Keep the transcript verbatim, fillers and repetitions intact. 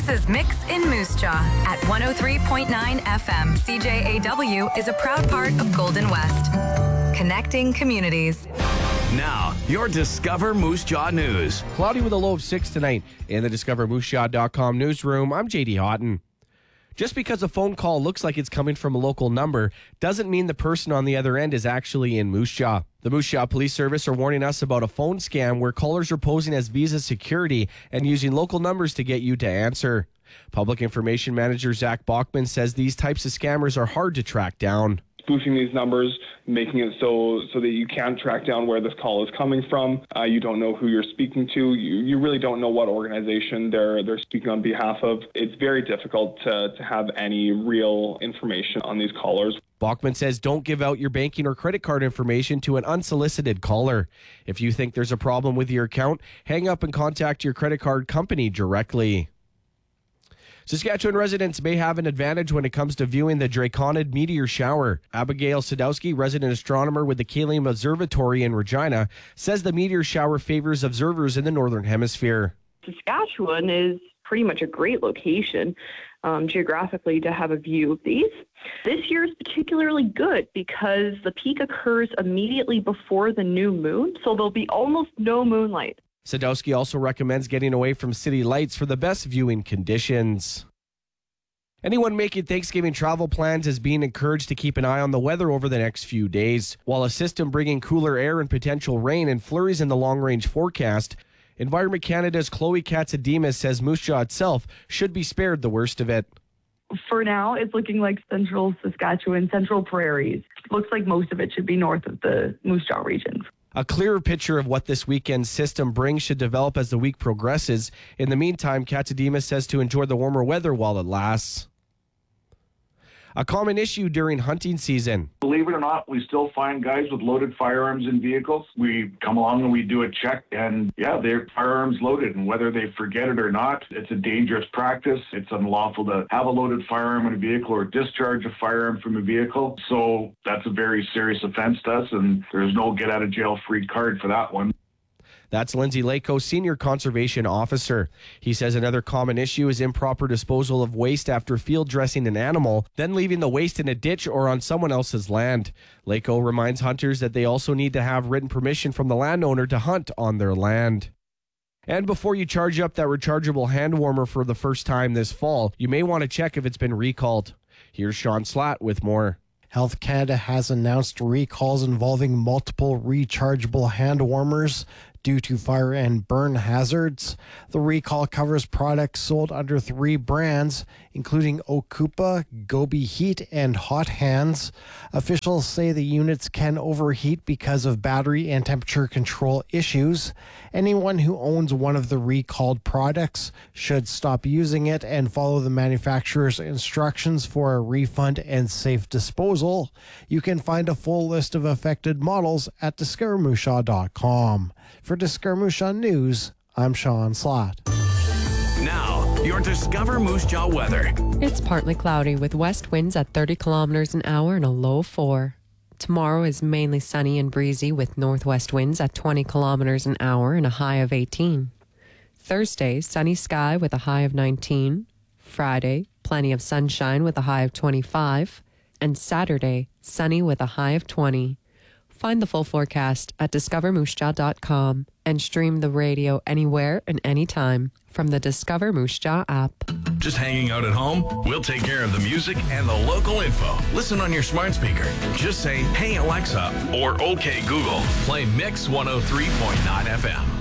This is Mix in Moose Jaw at one oh three point nine F M. C J A W is a proud part of Golden West. Connecting communities. Now, your Discover Moose Jaw News. Cloudy with a low of six tonight in the discover moose jaw dot com newsroom. I'm J D Houghton. Just because a phone call looks like it's coming from a local number doesn't mean the person on the other end is actually in Moose Jaw. The Moose Jaw Police Service are warning us about a phone scam where callers are posing as Visa security and using local numbers to get you to answer. Public Information Manager Zach Bachman says these types of scammers are hard to track down. Spoofing these numbers, making it so so that you can't track down where this call is coming from. Uh, you don't know who you're speaking to. You, you really don't know what organization they're they're speaking on behalf of. It's very difficult to, to have any real information on these callers. Bachman says don't give out your banking or credit card information to an unsolicited caller. If you think there's a problem with your account, hang up and contact your credit card company directly. Saskatchewan residents may have an advantage when it comes to viewing the Draconid meteor shower. Abigail Sadowski, resident astronomer with the Kalium Observatory in Regina, says the meteor shower favors observers in the Northern Hemisphere. Saskatchewan is pretty much a great location um, geographically to have a view of these. This year is particularly good because the peak occurs immediately before the new moon, so there'll be almost no moonlight. Sadowski also recommends getting away from city lights for the best viewing conditions. Anyone making Thanksgiving travel plans is being encouraged to keep an eye on the weather over the next few days. While a system bringing cooler air and potential rain and flurries in the long-range forecast, Environment Canada's Chloe Katsademas says Moose Jaw itself should be spared the worst of it. For now, it's looking like central Saskatchewan, central prairies. Looks like most of it should be north of the Moose Jaw region. A clearer picture of what this weekend's system brings should develop as the week progresses. In the meantime, Katsademas says to enjoy the warmer weather while it lasts. A common issue during hunting season. Believe it or not, we still find guys with loaded firearms in vehicles. We come along and we do a check, and yeah, their firearms loaded. And whether they forget it or not, it's a dangerous practice. It's unlawful to have a loaded firearm in a vehicle or discharge a firearm from a vehicle. So that's a very serious offense to us, and there's no get-out-of-jail-free card for that one. That's Lindsay Lako, Senior Conservation Officer. He says another common issue is improper disposal of waste after field dressing an animal, then leaving the waste in a ditch or on someone else's land. Lako reminds hunters that they also need to have written permission from the landowner to hunt on their land. And before you charge up that rechargeable hand warmer for the first time this fall, you may want to check if it's been recalled. Here's Sean Slatt with more. Health Canada has announced recalls involving multiple rechargeable hand warmers due to fire and burn hazards. The recall covers products sold under three brands, including Okupa, Gobi Heat, and Hot Hands. Officials say the units can overheat because of battery and temperature control issues. Anyone who owns one of the recalled products should stop using it and follow the manufacturer's instructions for a refund and safe disposal. You can find a full list of affected models at discover moose jaw dot com. For Discover Moose Jaw News, I'm Sean Slatt. Now, your Discover Moose Jaw weather. It's partly cloudy with west winds at thirty kilometers an hour and a low of four. Tomorrow is mainly sunny and breezy with northwest winds at twenty kilometers an hour and a high of eighteen. Thursday, sunny sky with a high of nineteen. Friday, plenty of sunshine with a high of twenty-five. And Saturday, sunny with a high of twenty. Find the full forecast at discover moose jaw dot com and stream the radio anywhere and anytime from the Discover Moose Jaw app. Just hanging out at home? We'll take care of the music and the local info. Listen on your smart speaker. Just say, "Hey Alexa," or "Okay Google." Play Mix one oh three point nine F M.